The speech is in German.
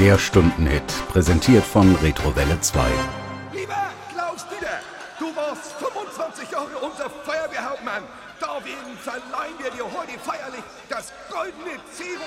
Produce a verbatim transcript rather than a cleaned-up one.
Der Stundenhit, präsentiert von Retrowelle zwei. Lieber Klaus Dieter, du warst fünfundzwanzig Jahre unser Feuerwehrhauptmann. Deswegen verleihen wir dir heute feierlich das goldene Zero